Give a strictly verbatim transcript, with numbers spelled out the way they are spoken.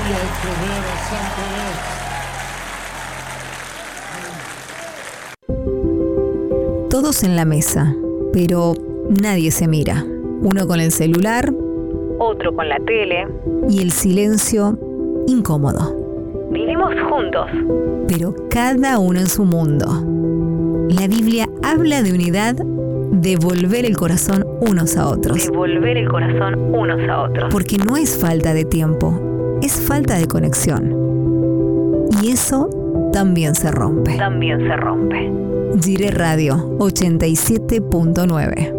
y hay que ver a Santo. Todos en la mesa, pero nadie se mira. Uno con el celular, otro con la tele. Y el silencio incómodo. Vivimos juntos, pero cada uno en su mundo. La Biblia habla de unidad, de volver el corazón unos a otros. De volver el corazón unos a otros. Porque no es falta de tiempo, es falta de conexión. Y eso también se rompe. También se rompe. Gire Radio ochenta y siete punto nueve.